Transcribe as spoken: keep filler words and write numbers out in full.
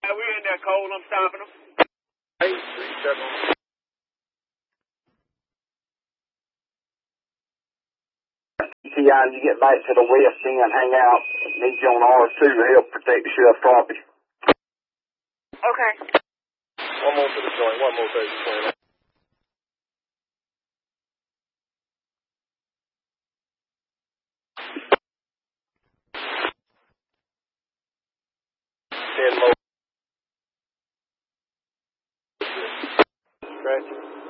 Uh, we in there, Cole. I'm stopping them. Hey, three seven. T I, you get back to the west end, hang out. Need you on R two to help protect the sheriff's property. Okay. One more for the joint. One more for the joint. Ten more. Scratch.